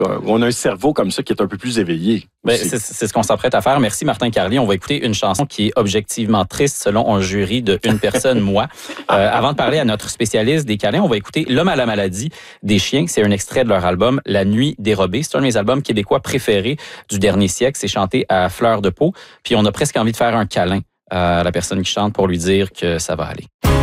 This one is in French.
On a un cerveau comme ça qui est un peu plus éveillé. Ben, c'est ce qu'on s'apprête à faire. Merci Martin Carlier. On va écouter une chanson qui est objectivement triste selon un jury d'une personne, moi. Avant de parler à notre spécialiste des câlins, on va écouter L'homme à la maladie des Chiens. C'est un extrait de leur album La nuit dérobée. C'est un de mes albums québécois préférés du dernier siècle. C'est chanté à fleur de peau. Puis on a presque envie de faire un câlin à la personne qui chante pour lui dire que ça va aller.